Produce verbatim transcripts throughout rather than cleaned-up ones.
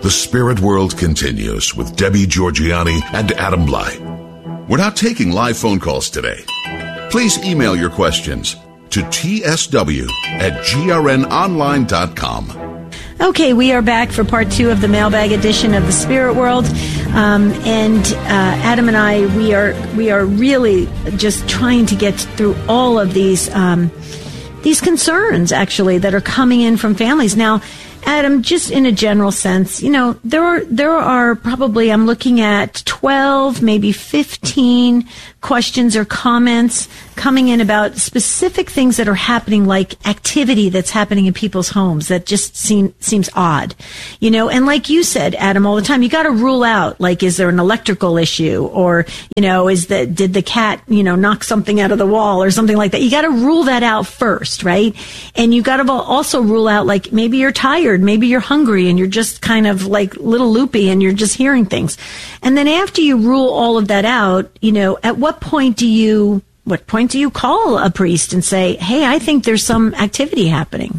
The Spirit World continues with Debbie Georgianni and Adam Blai. We're not taking live phone calls today. Please email your questions to t s w at g r n online dot com. Okay, we are back for part two of the mailbag edition of the Spirit World, um, and uh, Adam and I, we are we are really just trying to get through all of these um, these concerns, actually, that are coming in from families now. Adam, just in a general sense, you know, there are there are probably, I'm looking at twelve, maybe fifteen questions or comments coming in about specific things that are happening, like activity that's happening in people's homes that just seem seems odd, you know. And like you said, Adam, all the time, you got to rule out, like, is there an electrical issue, or, you know, is the did the cat, you know, knock something out of the wall or something like that. You got to rule that out first, right? And you got to also rule out, like, maybe you're tired. Maybe you're hungry and you're just kind of like little loopy and you're just hearing things. And then after you rule all of that out, you know, at what point do you, what point do you call a priest and say, hey, I think there's some activity happening?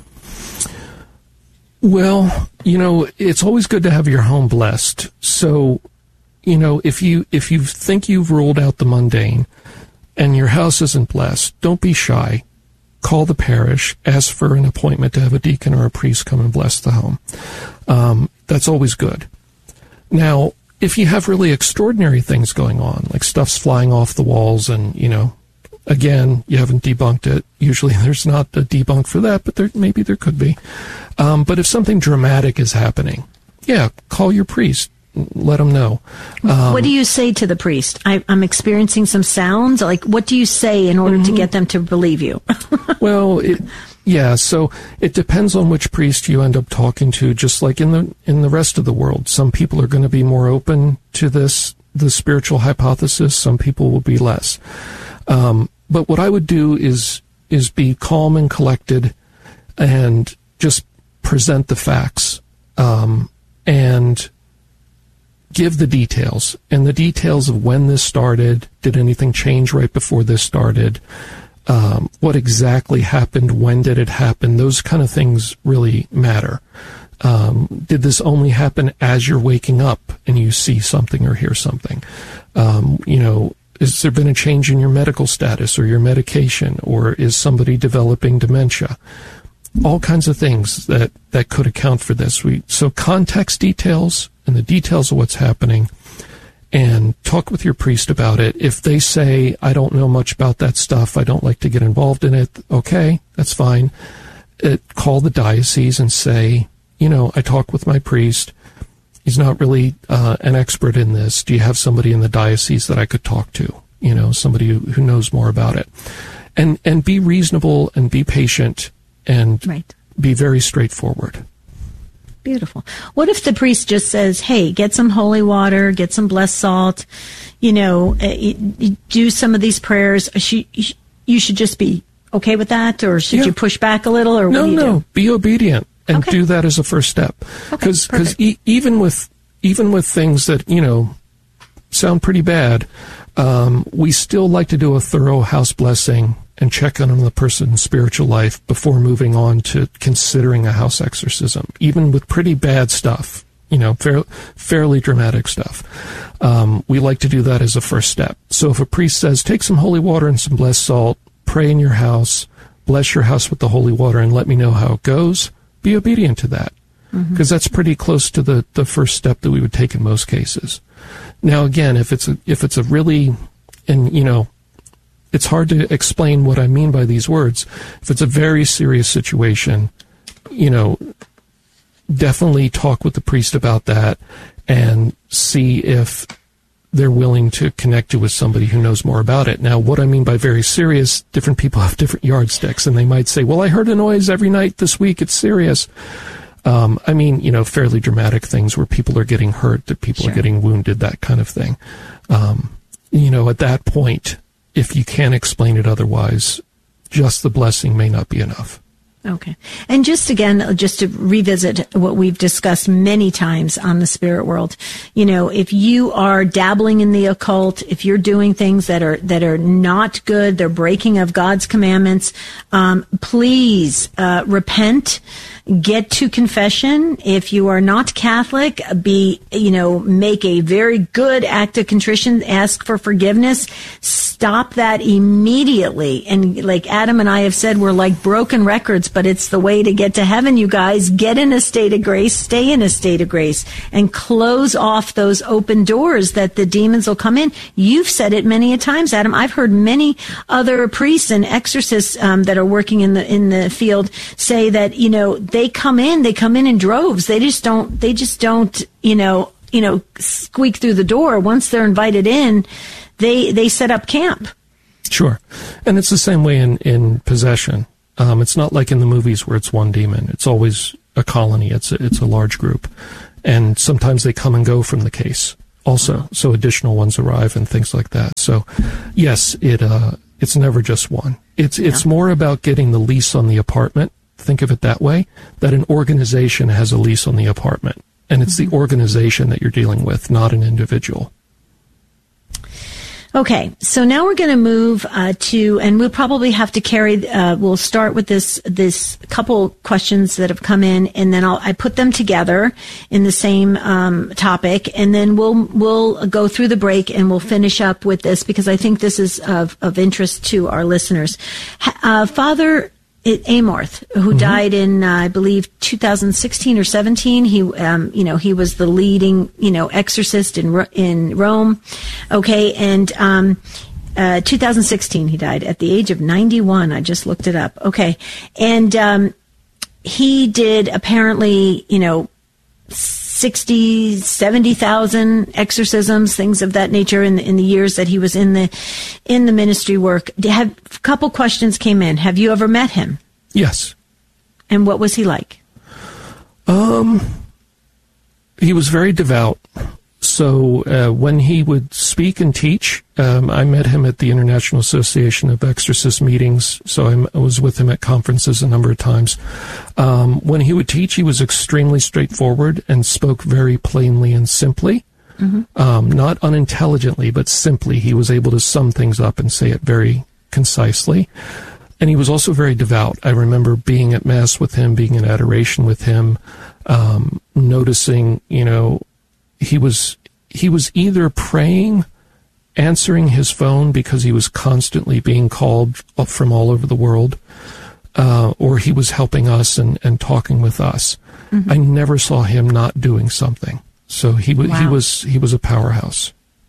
Well, you know, it's always good to have your home blessed. So, you know, if you, if you think you've ruled out the mundane and your house isn't blessed, don't be shy. Call the parish, ask for an appointment to have a deacon or a priest come and bless the home. Um, that's always good. Now, if you have really extraordinary things going on, like stuff's flying off the walls and, you know, again, you haven't debunked it. Usually there's not a debunk for that, but there, maybe there could be. Um, but if something dramatic is happening, yeah, call your priest. Let them know. Um, what do you say to the priest? I, I'm experiencing some sounds. Like, what do you say in order mm-hmm. to get them to believe you? Well, it, yeah. So it depends on which priest you end up talking to. Just like in the in the rest of the world, some people are going to be more open to this, the spiritual hypothesis. Some people will be less. Um, but what I would do is is be calm and collected, and just present the facts, um, and give the details, and the details of when this started. Did anything change right before this started? Um, what exactly happened? When did it happen? Those kind of things really matter. Um, did this only happen as you're waking up and you see something or hear something? Um, you know, has there been a change in your medical status or your medication, or is somebody developing dementia? All kinds of things that, that could account for this. We, so context details and the details of what's happening, and talk with your priest about it. If they say, I don't know much about that stuff, I don't like to get involved in it, okay, that's fine. It, call the diocese and say, you know, I talk with my priest. He's not really uh, an expert in this. Do you have somebody in the diocese that I could talk to? You know, somebody who, who knows more about it. And, and be reasonable and be patient and right. be very straightforward. Beautiful. What if the priest just says, hey, get some holy water, get some blessed salt, you know, do some of these prayers. You should just be okay with that, or should yeah. you push back a little, or no, what do you no, do? Be obedient and okay. do that as a first step. Because okay, e- even with even with things that, you know, sound pretty bad, um, we still like to do a thorough house blessing and check on the person's spiritual life before moving on to considering a house exorcism, even with pretty bad stuff, you know, fair, fairly dramatic stuff. Um, we like to do that as a first step. So if a priest says, take some holy water and some blessed salt, pray in your house, bless your house with the holy water, and let me know how it goes, be obedient to that. Because mm-hmm. that's pretty close to the, the first step that we would take in most cases. Now, again, if it's a, if it's a really, and, you know, it's hard to explain what I mean by these words. If it's a very serious situation, you know, definitely talk with the priest about that and see if they're willing to connect you with somebody who knows more about it. Now, what I mean by very serious, different people have different yardsticks, and they might say, well, I heard a noise every night this week, it's serious. Um, I mean, you know, fairly dramatic things where people are getting hurt, that people sure. are getting wounded, that kind of thing. Um, you know, at that point, if you can't explain it otherwise, just the blessing may not be enough. Okay. And just again, just to revisit what we've discussed many times on the spirit world, you know, if you are dabbling in the occult, if you're doing things that are, that are not good, they're breaking of God's commandments, um, please, uh, repent. Get to confession. If you are not Catholic, be, you know, make a very good act of contrition, ask for forgiveness, stop that immediately. And like Adam and I have said, we're like broken records, but it's the way to get to heaven, you guys. Get in a state of grace, stay in a state of grace, and close off those open doors that the demons will come in. You've said it many a times, Adam. I've heard many other priests and exorcists um, that are working in the in the field say that, you know, they come in, they come in in droves. They just don't, they just don't, you know, you know, squeak through the door. Once they're invited in, they, they set up camp. Sure. And it's the same way in, in possession. Um, it's not like in the movies where it's one demon. It's always a colony. It's a, it's a large group. And sometimes they come and go from the case also. So additional ones arrive and things like that. So yes, it, uh, it's never just one. It's, yeah. it's more about getting the lease on the apartment. Think of it that way, that an organization has a lease on the apartment, and it's mm-hmm. the organization that you're dealing with, not an individual. Okay, so now we're going to move uh, to, and we'll probably have to carry, uh, we'll start with this this couple questions that have come in, and then I'll I put them together in the same um, topic, and then we'll we'll go through the break, and we'll finish up with this, because I think this is of, of interest to our listeners. Uh, Father Amorth, who mm-hmm. died in, uh, I believe, two thousand sixteen or seventeen. He, um, you know, he was the leading, you know, exorcist in in Rome. Okay, and um, uh, two thousand sixteen he died at the age of ninety-one. I just looked it up. Okay, and um, he did apparently, you know, sixty, seventy thousand exorcisms, things of that nature in the, in the years that he was in the in the ministry work. Have, a couple questions came in. Have you ever met him? Yes. And what was he like? Um, he was very devout. So uh, when he would speak and teach, um, I met him at the International Association of Exorcists meetings, so I'm, I was with him at conferences a number of times. Um, when he would teach, he was extremely straightforward and spoke very plainly and simply, mm-hmm. um, not unintelligently, but simply. He was able to sum things up and say it very concisely. And he was also very devout. I remember being at Mass with him, being in adoration with him, um, noticing, you know, he was he was either praying, answering his phone because he was constantly being called up from all over the world, uh, or he was helping us and, and talking with us. Mm-hmm. I never saw him not doing something. So he was wow. he was he was a powerhouse.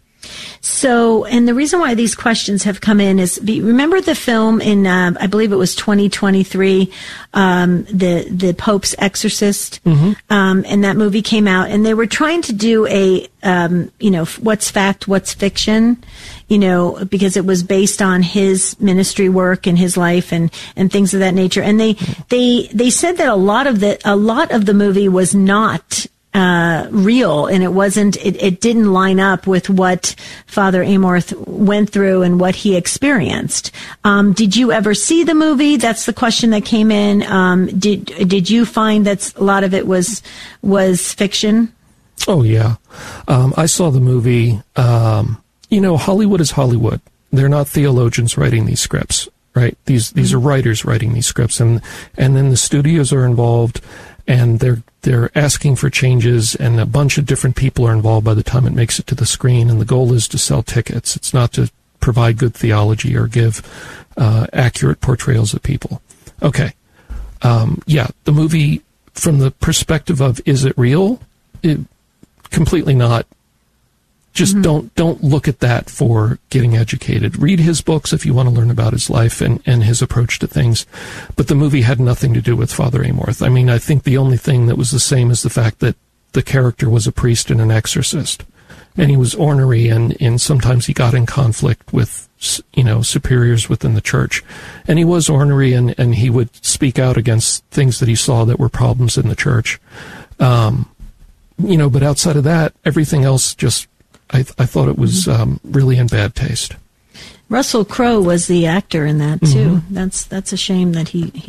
So, and the reason why these questions have come in is, be, remember the film in, uh, I believe it was twenty twenty-three, um, the, the Pope's Exorcist, mm-hmm. um, and that movie came out, and they were trying to do a, um, you know, what's fact, what's fiction, you know, because it was based on his ministry work and his life and, and things of that nature. And they, they, they said that a lot of the, a lot of the movie was not Uh, real, and it wasn't, it, it didn't line up with what Father Amorth went through and what he experienced. Um, did you ever see the movie? That's the question that came in. Um, did, did you find that a lot of it was, was fiction? Oh, yeah. Um, I saw the movie. Um, you know, Hollywood is Hollywood. They're not theologians writing these scripts, right? These, these mm-hmm. are writers writing these scripts, and, and then the studios are involved, and they're they're asking for changes, and a bunch of different people are involved by the time it makes it to the screen, and the goal is to sell tickets. It's not to provide good theology or give uh, accurate portrayals of people. Okay. Um, yeah, the movie, from the perspective of is it real? It, completely not. Just mm-hmm. don't don't look at that for getting educated. Read his books if you want to learn about his life and, and his approach to things. But the movie had nothing to do with Father Amorth. I mean, I think the only thing that was the same is the fact that the character was a priest and an exorcist. And he was ornery, and, and sometimes he got in conflict with, you know, superiors within the church. And he was ornery, and, and he would speak out against things that he saw that were problems in the church. Um, you know, but outside of that, everything else just... I, th- I thought it was um, really in bad taste. Russell Crowe was the actor in that too. Mm-hmm. That's that's a shame that he, he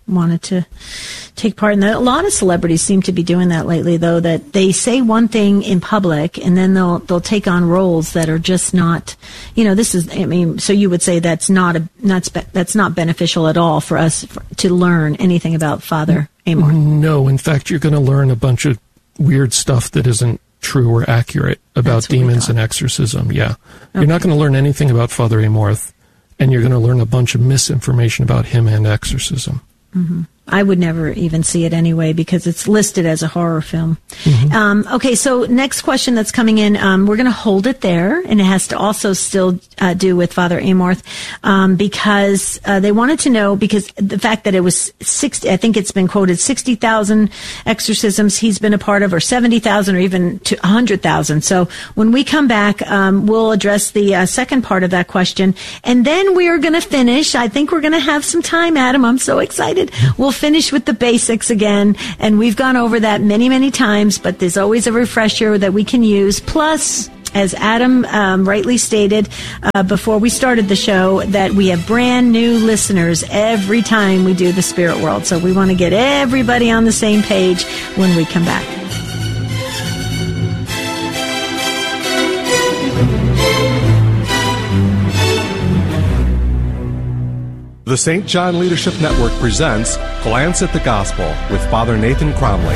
wanted to take part in that. A lot of celebrities seem to be doing that lately, though, that they say one thing in public and then they'll they'll take on roles that are just not, you know, this is, I mean, so you would say that's not a not spe- that's not beneficial at all for us for, to learn anything about Father Amorth. No, in fact, you're going to learn a bunch of weird stuff that isn't true or accurate about demons and exorcism. Yeah. Okay. You're not going to learn anything about Father Amorth, and you're going to learn a bunch of misinformation about him and exorcism. Mm-hmm. I would never even see it anyway because it's listed as a horror film. Mm-hmm. Um, okay, so next question that's coming in, um, we're going to hold it there, and it has to also still uh, do with Father Amorth um, because uh, they wanted to know, because the fact that it was sixty, I think it's been quoted sixty thousand exorcisms he's been a part of, or seventy thousand, or even to one hundred thousand. So when we come back, um, we'll address the uh, second part of that question, and then we are going to finish. I think we're going to have some time, Adam. I'm so excited. We'll finish with the basics again, and we've gone over that many, many times, but there's always a refresher that we can use. Plus, as Adam um, rightly stated uh, before we started the show, that we have brand new listeners every time we do the Spirit World. So we want to get everybody on the same page when we come back. The Saint John Leadership Network presents Glance at the Gospel with Father Nathan Cromley.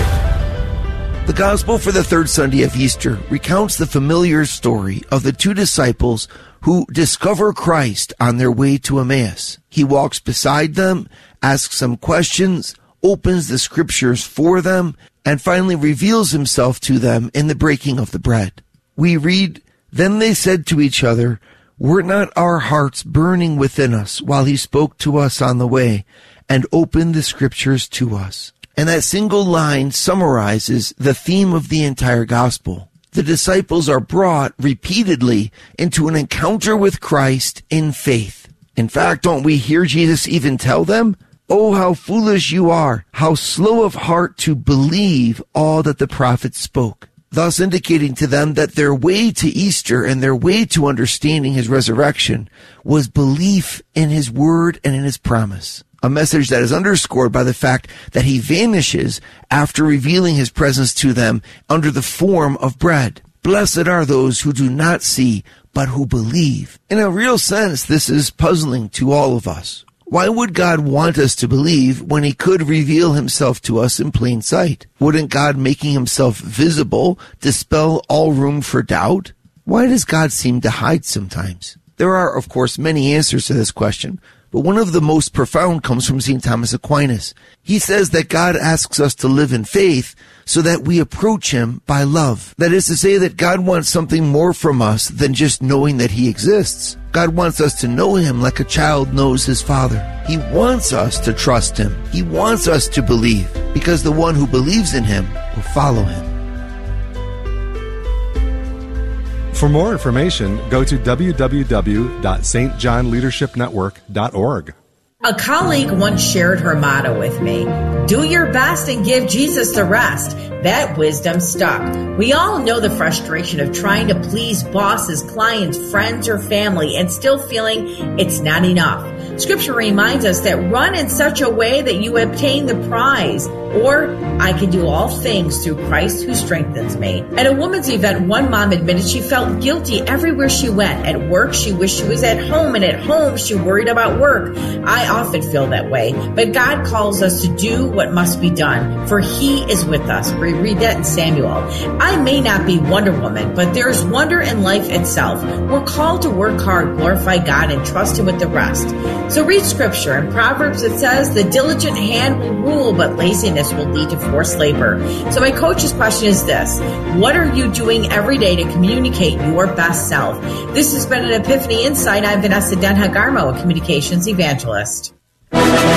The Gospel for the third Sunday of Easter recounts the familiar story of the two disciples who discover Christ on their way to Emmaus. He walks beside them, asks some questions, opens the Scriptures for them, and finally reveals himself to them in the breaking of the bread. We read, "Then they said to each other, 'Were not our hearts burning within us while he spoke to us on the way and opened the Scriptures to us?'" And that single line summarizes the theme of the entire gospel. The disciples are brought repeatedly into an encounter with Christ in faith. In fact, don't we hear Jesus even tell them, "Oh, how foolish you are, how slow of heart to believe all that the prophets spoke," thus indicating to them that their way to Easter and their way to understanding his resurrection was belief in his word and in his promise. A message that is underscored by the fact that he vanishes after revealing his presence to them under the form of bread. Blessed are those who do not see, but who believe. In a real sense, this is puzzling to all of us. Why would God want us to believe when he could reveal himself to us in plain sight? Wouldn't God making himself visible dispel all room for doubt? Why does God seem to hide sometimes? There are, of course, many answers to this question, but one of the most profound comes from Saint Thomas Aquinas. He says that God asks us to live in faith so that we approach him by love. That is to say that God wants something more from us than just knowing that he exists. God wants us to know him like a child knows his father. He wants us to trust him. He wants us to believe, because the one who believes in him will follow him. For more information, go to w w w dot s t john leadership network dot org. A colleague once shared her motto with me: do your best and give Jesus the rest. That wisdom stuck. We all know the frustration of trying to please bosses, clients, friends, or family and still feeling it's not enough. Scripture reminds us that run in such a way that you obtain the prize. Or, I can do all things through Christ who strengthens me. At a women's event, one mom admitted she felt guilty everywhere she went. At work, she wished she was at home, and at home, she worried about work. I often feel that way, but God calls us to do what must be done, for he is with us. We read that in Samuel. I may not be Wonder Woman, but there's wonder in life itself. We're called to work hard, glorify God, and trust him with the rest. So read Scripture. In Proverbs, it says, the diligent hand will rule, but laziness will lead to forced labor. So my coach's question is this: what are you doing every day to communicate your best self? This has been an Epiphany Insight. I'm Vanessa Den Hagarmo, a communications evangelist.